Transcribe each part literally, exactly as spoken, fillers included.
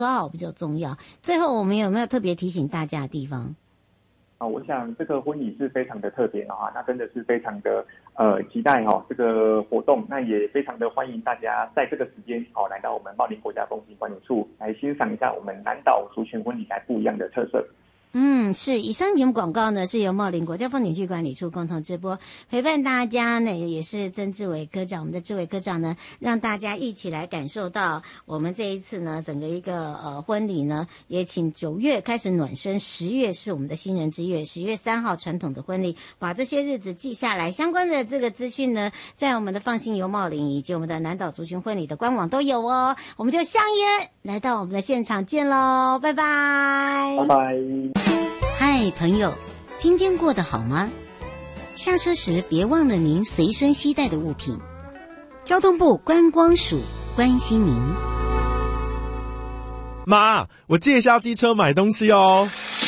抓好比较重要。最后我们有没有特别提醒大家的地方？ 啊，我想这个婚礼是非常的特别啊，那真的是非常的呃期待哈、哦、这个活动，那也非常的欢迎大家在这个时间哦来到我们茂林国家风景管理处来欣赏一下我们南岛族群婚礼来不一样的特色。 嗯，是。以上节目广告呢是由茂林国家风景区管理处共同直播，陪伴大家呢也是曾志伟科长，我们的志伟科长呢让大家一起来感受到我们这一次呢整个一个呃婚礼呢，也请九月开始暖身，十月是我们的新人之月，十月三号传统的婚礼，把这些日子记下来。相关的这个资讯呢，在我们的放心游茂林以及我们的南岛族群婚礼的官网都有哦。我们就相约来到我们的现场见喽，拜拜， 拜拜。 嗨，朋友，今天过得好吗？下车时别忘了您随身携带的物品。交通部观光署关心您。 妈，我借一下机车买东西哦。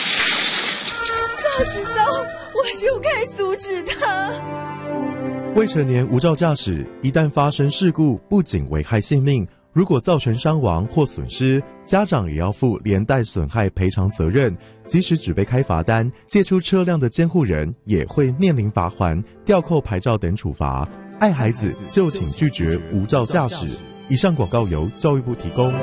早知道我就该阻止他。 未成年无照驾驶，一旦发生事故，不仅危害性命，如果造成伤亡或损失，家长也要负连带损害赔偿责任。即使只被开罚单，借出车辆的监护人也会面临罚锾、吊扣牌照等处罚。爱孩子就请拒绝无照驾驶。以上广告由教育部提供。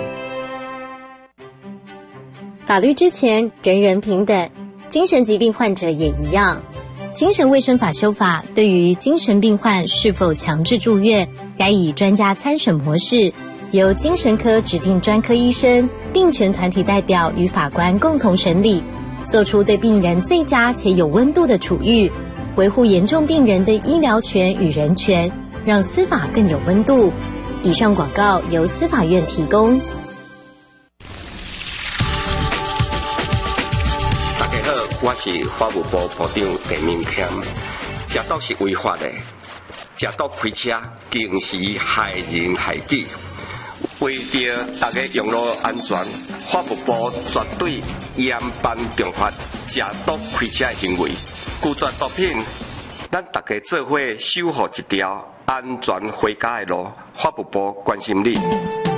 法律之前，人人平等，精神疾病患者也一样。精神卫生法修法对于精神病患是否强制住院，该以专家参审模式，由精神科指定专科医生、病权团体代表与法官共同审理，做出对病人最佳且有温度的处遇，维护严重病人的医疗权与人权，让司法更有温度。以上广告由司法院提供。 大家好，我是法务部部长陈明谦。食毒是违法的，食毒开车更是害人害己。为着大家用路安全，法务部绝对严办重罚食毒开车的行为。拒绝毒品，咱大家做伙守护一条安全回家的路。法务部关心你。